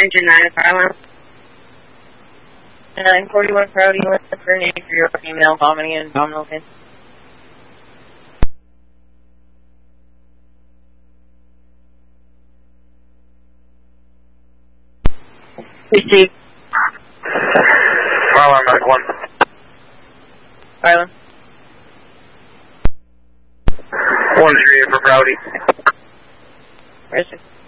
Engine 9, Farland. 941 Crowdy, listen for an for your female vomiting and abdominal pain. Receive. Farland, Medic 1. Farland. 138 for Crowdy. Where's it?